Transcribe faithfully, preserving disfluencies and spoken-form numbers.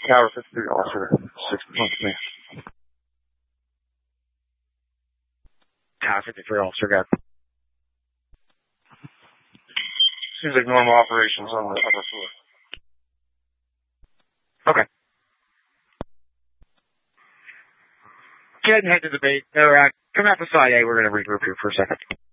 Tower fifty-three, officer six point me. Tower fifty-three, officer, got. Seems like normal operations on the upper floor. Okay. Go ahead and head to the base. Or, uh, come out the side A. We're going to regroup here for a second.